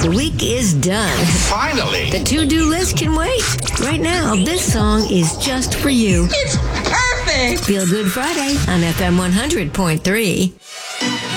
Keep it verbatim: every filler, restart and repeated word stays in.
The week is done. Finally. The to-do list can wait. Right now, this song is just for you. It's perfect. Feel Good Friday on F M one hundred point three.